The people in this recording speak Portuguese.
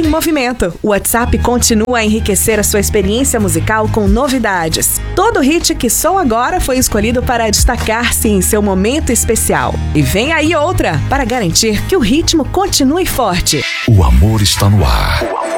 movimento. O WhatsApp continua a enriquecer a sua experiência musical com novidades. Todo hit que soa agora foi escolhido para destacar-se em seu momento especial. E vem aí outra, para garantir que o ritmo continue forte. O amor está no ar.